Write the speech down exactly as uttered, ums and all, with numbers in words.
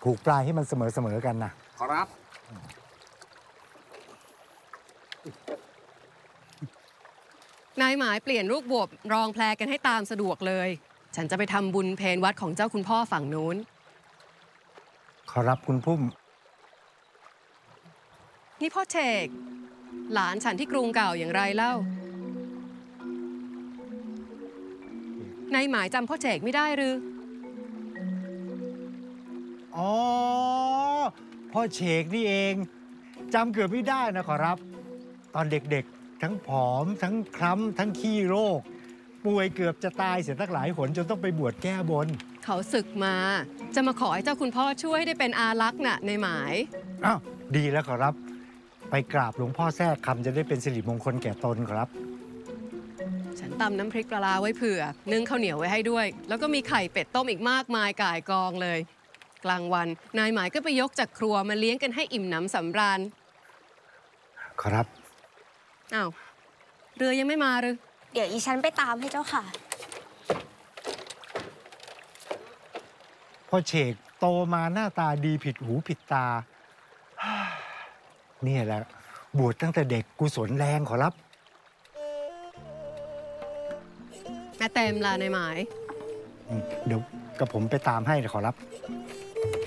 ผูกปลายให้มันเสมอๆกันนะขอรับนายหมายเปลี่ยนลูกบวบรองแพรกันให้ตามสะดวกเลยฉันจะไปทำบุญเพลวัดของเจ้าคุณพ่อฝั่งนู้นขอรับคุณพุ่มนี่พ่อเชกหลานฉันที่กรุงเก่าอย่างไรเล่า นายหมายจำพ่อเชกไม่ได้หรืออ๋อพ่อเชกนี่เองจำเกือบไม่ได้นะขอรับตอนเด็กๆทั้งผอมทั้งคล้ำทั้งขี้โรคป่วยเกือบจะตายเสียตั้งหลายหนจนต้องไปบวชแก้บนเขาศึกมาจะมาขอให้เจ้าคุณพ่อช่วยให้ได้เป็นอารักษ์น่ะนายหมายอ้าวดีแล้วขอรับไปกราบหลวงพ่อแทรกคำจะได้เป็นสิริมงคลแก่ตนครับฉันตำน้ำพริกปลาร้าไว้เผื่อนึ่งข้าวเหนียวไว้ให้ด้วยแล้วก็มีไข่เป็ดต้มอีกมากมายก่ายกองเลยกลางวันนายหมายก็ไปยกจากครัวมาเลี้ยงกันให้อิ่มหนำสำราญขอรับอ้าวเรือยังไม่มาหรือเดี๋ยวอีฉันไปตามให้เจ้าค่ะพ่อเชกโตมาหน้าตาดีผิดหูผิดตานี่แหละบวชตั้งแต่เด็กกุศลแรงขอรับแม่เต็มลานายหมายเดี๋ยวกับผมไปตามให้ขอรับ